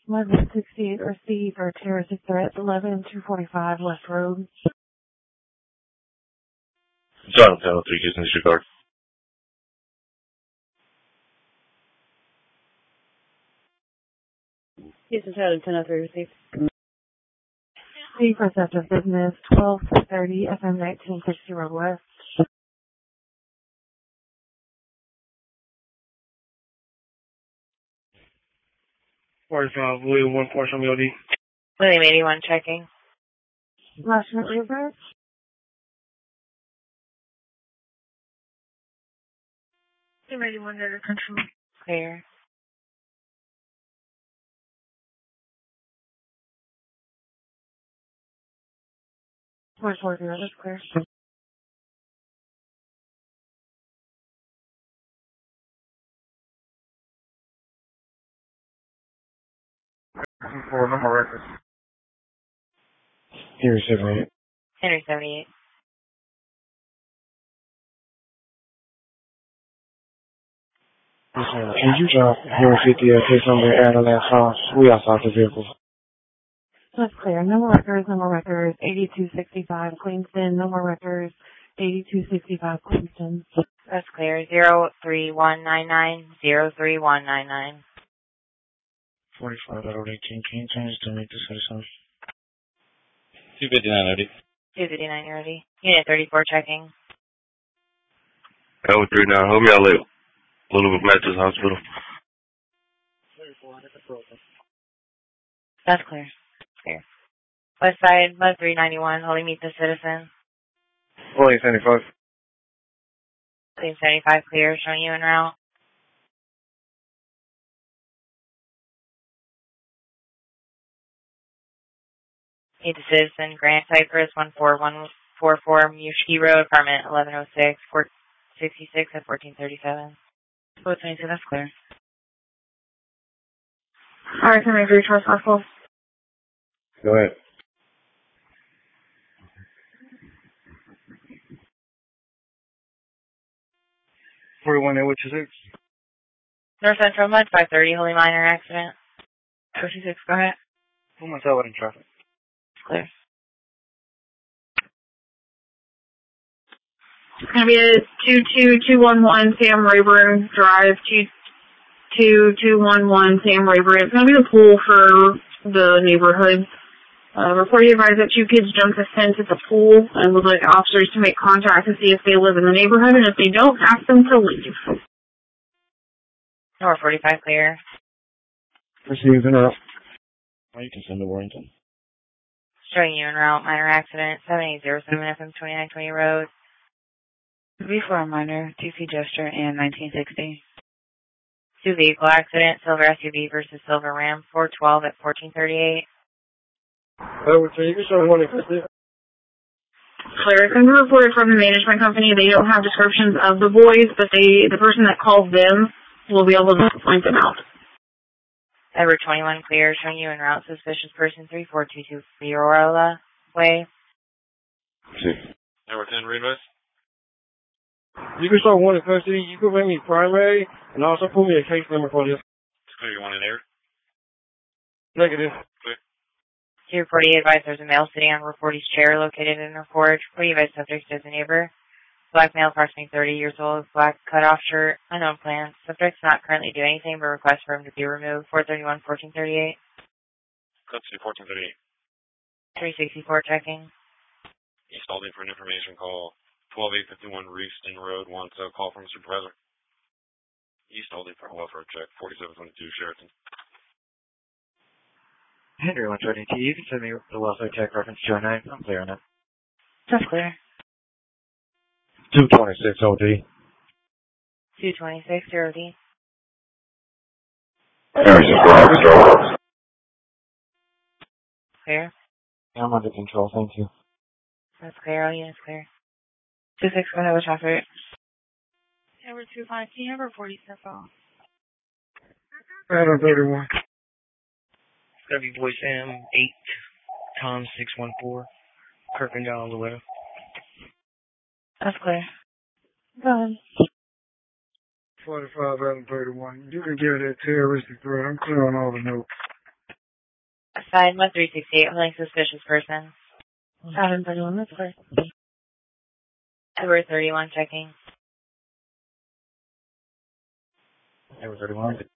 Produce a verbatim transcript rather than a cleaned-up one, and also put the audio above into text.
eleven sixty-eight received for terroristic threats, eleven two forty-five West Road. John, ten oh three, Houston disregard. Houston Town, ten oh three received. C for theft of business, twelve thirty F M nineteen sixty Road West. forty-five, William one, partial M L D. William eighty-one, checking. Last minute revert. William eighty-one, under control. Clear. one forty, that's clear. For number record. Henry seventy-eight. Henry seventy-eight. Can you drop Henry fifty at case number Adeline Farms? We outside the vehicle. That's clear. No more records, no more records. eighty-two sixty-five Queenston, no more records. eighty-two sixty-five Queenston. That's clear. Zero three one nine nine zero three one nine nine. forty-five out of eighteen. Can you change to meet the citizens? two fifty-nine, Odie. two fifty-nine, ready. Unit thirty-four, checking. L three nine, hold me out late. Little bit Baptist Hospital. That's clear. Clear. West side, West three ninety-one, holding meet the citizen. William seventy-five. William seventy-five, clear, showing you en route. Meet the citizen, Grant Cypress, one four one four four, Mushkey Road, apartment eleven oh six, four sixty-six at fourteen thirty-seven. four twenty-two, that's clear. Alright, can I reach for possible? Go ahead. forty-one eight two six. North Central Mud, five thirty, Holy Minor accident. twenty-six, go ahead. Who am I talking in traffic? Clear. It's going to be a two two two one one Sam Rayburn Drive, two two two one one Sam Rayburn. It's going to be the pool for the neighborhood. Uh, reporting advised that two kids jumped the fence at the pool and would like officers to make contact to see if they live in the neighborhood, and if they don't, ask them to leave. North forty-five, clear. Received in route. You can send to Warrington. Showing you en route, minor accident, seven eight zero seven F M twenty-nine twenty Road. Before minor, two C gesture, and nineteen sixty. Two vehicle accident, silver S U V versus silver Ram, four twelve at fourteen thirty-eight. Over to you. Show one fifty. Clear. It's been reported from the management company. They don't have descriptions of the boys, but they, the person that calls them will be able to point them out. Edward twenty-one, clear, showing you en route, suspicious person, three four two two Fiorella Way. See. Edward ten, read west. You can start one in custody. You can bring me primary, and also put me a case number for this. It's clear, you want in there? Negative. Clear. two forty-eight, advised there's a male sitting on Reporty's chair located in her porch. forty advised subject is a neighbor. Black male, approximately thirty years old, black cutoff shirt, unknown plans. Subject's not currently doing anything, but request for him to be removed. four thirty-one, fourteen thirty-eight. Custody fourteen thirty-eight. three sixty-four, checking. East Aldie for an information call. twelve eight fifty-one Reeston Road wants a call from supervisor. East Aldie for a welfare check. forty-seven twenty-two Sheraton. Henry one twenty-two. You can send me the welfare check reference to your name. I'm clear on that. That's clear. two twenty-six O D. two twenty-six, zero D. Clear. I'm under control. Thank you. That's clear. All units clear. two six, go ahead with traffic. Edward two five, can you have forty step off? Adam thirty-one. W Boy Sam eight, Tom six one four, Kirkendall, Louetta. That's clear. Go ahead. forty-five Adam thirty-one. You can give that terroristic threat. I'm clear on all the notes. Side one three sixty-eight, holding suspicious person. seven thirty-one, that's clear. Edward thirty-one, checking. Edward thirty-one.